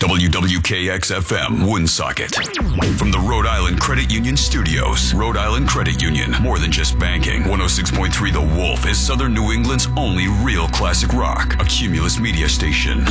WWKX-FM, Woonsocket. From the Rhode Island Credit Union Studios. Rhode Island Credit Union, more than just banking. 106.3 The Wolf is Southern New England's only real classic rock. A Cumulus media station.